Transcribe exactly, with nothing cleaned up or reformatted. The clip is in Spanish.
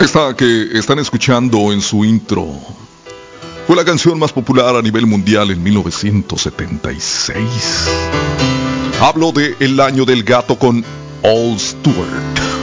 Esta que están escuchando en su intro fue la canción más popular a nivel mundial en mil novecientos setenta y seis. Hablo de El año del gato con All Stewart.